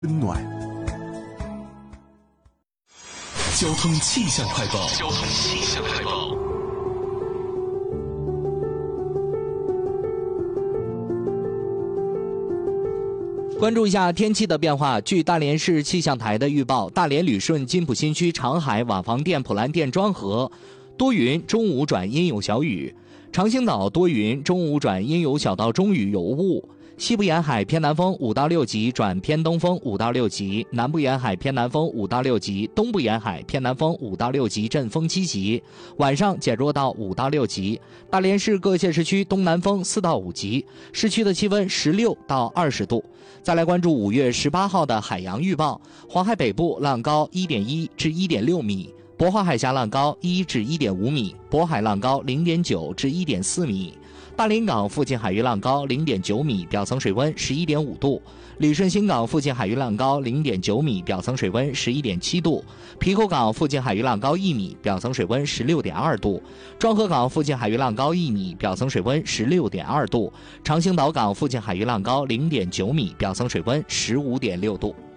温暖。 交通气象快报。 关注一下天气的变化。据大连市气象台的预报，大连旅顺金浦新区长海瓦房店普兰店庄河多云，中午转阴有小雨；长兴岛多云，中午转阴有小到中雨有雾。西部沿海偏南风5到6级转偏东风5到6级，南部沿海偏南风5到6级，东部沿海偏南风5到6级，阵风7级，晚上减弱到5到6级。大连市各县市区东南风4到5级，市区的气温16到20度。再来关注5月18号的海洋预报，黄海北部浪高1.1至1.6米，渤海海峡浪高1至1.5米，渤海浪高0.9至1.4米。大连港附近海域浪高0.9米，表层水温11.5度；旅顺新港附近海域浪高0.9米，表层水温11.7度；皮口港附近海域浪高1米，表层水温16.2度；庄河港附近海域浪高1米，表层水温16.2度；长兴岛港附近海域浪高0.9米，表层水温15.6度。